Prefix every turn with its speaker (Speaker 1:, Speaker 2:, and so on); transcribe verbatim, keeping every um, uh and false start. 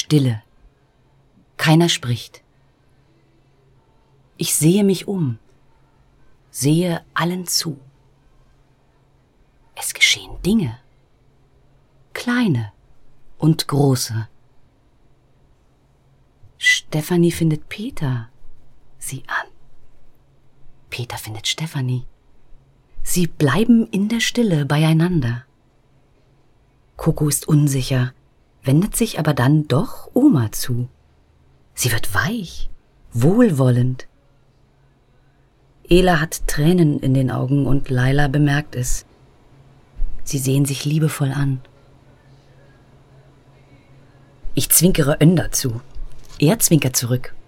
Speaker 1: Stille. Keiner spricht. Ich sehe mich um, sehe allen zu. Es geschehen Dinge, kleine und große. Stefanie findet Peter, sie an. Peter findet Stefanie. Sie bleiben in der Stille beieinander. Coco ist unsicher, wendet sich aber dann doch Oma zu. Sie wird weich, wohlwollend. Ela hat Tränen in den Augen und Laila bemerkt es. Sie sehen sich liebevoll an. Ich zwinkere Önder zu. Er zwinkert zurück.